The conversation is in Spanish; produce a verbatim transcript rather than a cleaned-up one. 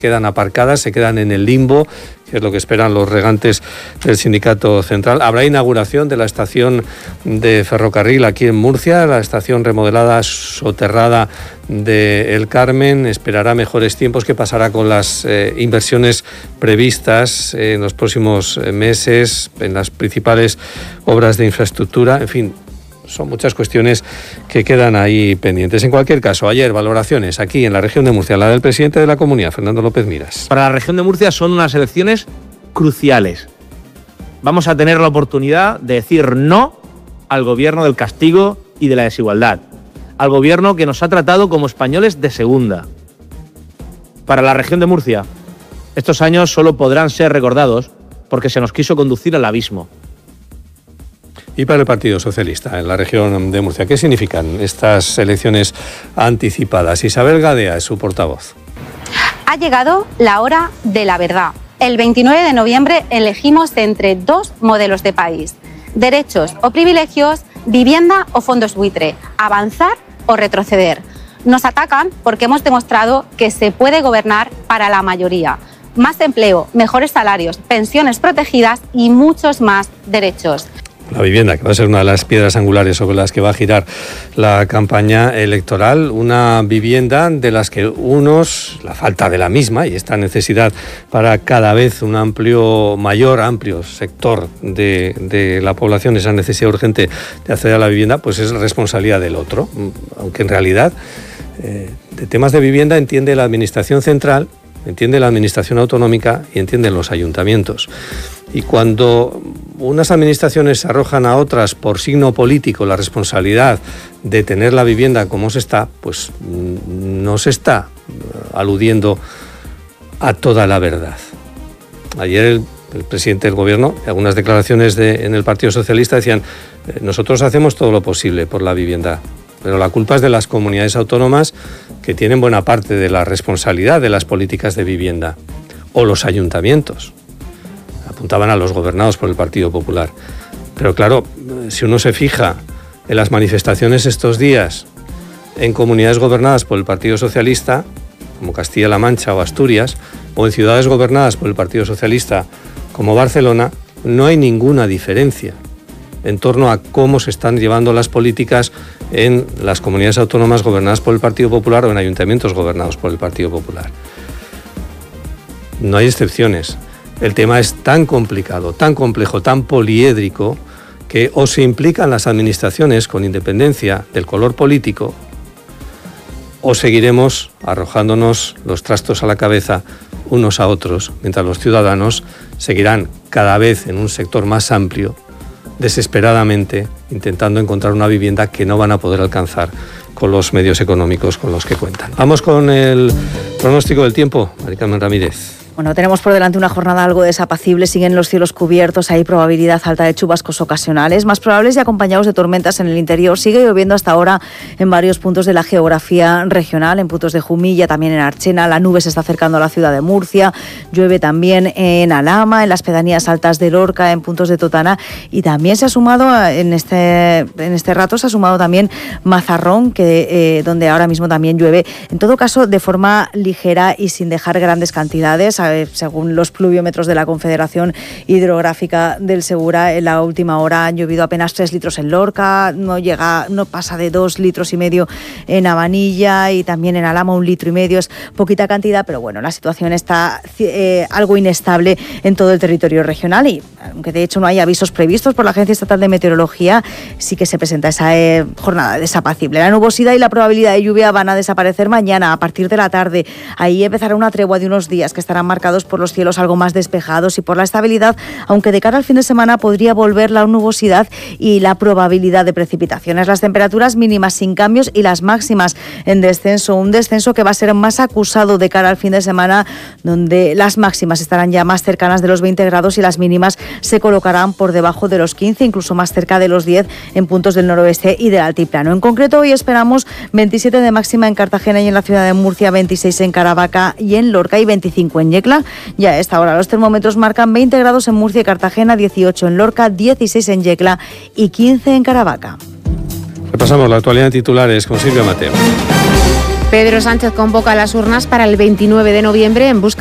quedan aparcadas, se quedan en el limbo, que es lo que esperan los regantes del Sindicato Central. Habrá inauguración de la estación de ferrocarril aquí en Murcia, la estación remodelada soterrada de El Carmen. Esperará mejores tiempos. ¿Qué pasará con las eh, inversiones previstas en los próximos meses, en las principales obras de infraestructura? En fin, son muchas cuestiones que quedan ahí pendientes. En cualquier caso, ayer valoraciones aquí en la región de Murcia, la del presidente de la comunidad, Fernando López Miras. Para la región de Murcia son unas elecciones cruciales. Vamos a tener la oportunidad de decir no al gobierno del castigo y de la desigualdad, al gobierno que nos ha tratado como españoles de segunda. Para la región de Murcia, estos años solo podrán ser recordados porque se nos quiso conducir al abismo. Y para el Partido Socialista en la región de Murcia, ¿qué significan estas elecciones anticipadas? Isabel Gadea es su portavoz. Ha llegado la hora de la verdad. El veintinueve de noviembre elegimos entre dos modelos de país: derechos o privilegios, vivienda o fondos buitre, avanzar o retroceder. Nos atacan porque hemos demostrado que se puede gobernar para la mayoría. Más empleo, mejores salarios, pensiones protegidas y muchos más derechos. La vivienda, que va a ser una de las piedras angulares sobre las que va a girar la campaña electoral, una vivienda de las que unos, la falta de la misma y esta necesidad para cada vez un amplio, mayor, amplio sector de, de la población, esa necesidad urgente de acceder a la vivienda, pues es responsabilidad del otro, aunque en realidad eh, de temas de vivienda entiende la Administración Central, entiende la Administración Autonómica y entienden los ayuntamientos. Y cuando unas administraciones arrojan a otras por signo político la responsabilidad de tener la vivienda como se está, pues no se está aludiendo a toda la verdad. Ayer el, el presidente del Gobierno, algunas declaraciones de, en el Partido Socialista decían: nosotros hacemos todo lo posible por la vivienda, pero la culpa es de las comunidades autónomas, que tienen buena parte de la responsabilidad de las políticas de vivienda, o los ayuntamientos. Apuntaban a los gobernados por el Partido Popular. Pero claro, si uno se fija en las manifestaciones estos días en comunidades gobernadas por el Partido Socialista, como Castilla-La Mancha o Asturias, o en ciudades gobernadas por el Partido Socialista, como Barcelona, no hay ninguna diferencia en torno a cómo se están llevando las políticas en las comunidades autónomas gobernadas por el Partido Popular o en ayuntamientos gobernados por el Partido Popular. No hay excepciones. El tema es tan complicado, tan complejo, tan poliédrico, que o se implican las administraciones con independencia del color político, o seguiremos arrojándonos los trastos a la cabeza unos a otros, mientras los ciudadanos seguirán cada vez en un sector más amplio, desesperadamente intentando encontrar una vivienda que no van a poder alcanzar con los medios económicos con los que cuentan. Vamos con el pronóstico del tiempo, Mari Carmen Ramírez. Bueno, tenemos por delante una jornada algo desapacible, siguen los cielos cubiertos, hay probabilidad alta de chubascos ocasionales, más probables y acompañados de tormentas en el interior. Sigue lloviendo hasta ahora en varios puntos de la geografía regional, en puntos de Jumilla, también en Archena, la nube se está acercando a la ciudad de Murcia, llueve también en Alhama, en las pedanías altas de Lorca, en puntos de Totana, y también se ha sumado, en este, en este rato, se ha sumado también Mazarrón, que, eh, donde ahora mismo también llueve, en todo caso de forma ligera y sin dejar grandes cantidades. Según los pluviómetros de la Confederación Hidrográfica del Segura, en la última hora han llovido apenas tres litros en Lorca, no llega, no pasa de dos litros y medio en Abanilla, y también en Alhama un litro y medio. Es poquita cantidad, pero bueno, la situación está eh, algo inestable en todo el territorio regional, y aunque de hecho no hay avisos previstos por la Agencia Estatal de Meteorología, sí que se presenta esa eh, jornada desapacible. La nubosidad y la probabilidad de lluvia van a desaparecer mañana a partir de la tarde. Ahí empezará una tregua de unos días que estarán marcados por los cielos algo más despejados y por la estabilidad, aunque de cara al fin de semana podría volver la nubosidad y la probabilidad de precipitaciones. Las temperaturas mínimas sin cambios y las máximas en descenso, un descenso que va a ser más acusado de cara al fin de semana, donde las máximas estarán ya más cercanas de los veinte grados y las mínimas se colocarán por debajo de los quince, incluso más cerca de los diez en puntos del noroeste y del altiplano. En concreto, hoy esperamos veintisiete de máxima en Cartagena y en la ciudad de Murcia, veintiséis en Caravaca y en Lorca y veinticinco en Yecla. Ya a esta hora los termómetros marcan veinte grados en Murcia y Cartagena, dieciocho en Lorca, dieciséis en Yecla y quince en Caravaca. Repasamos la actualidad de titulares con Silvia Mateo. Pedro Sánchez convoca a las urnas para el veintinueve de noviembre en busca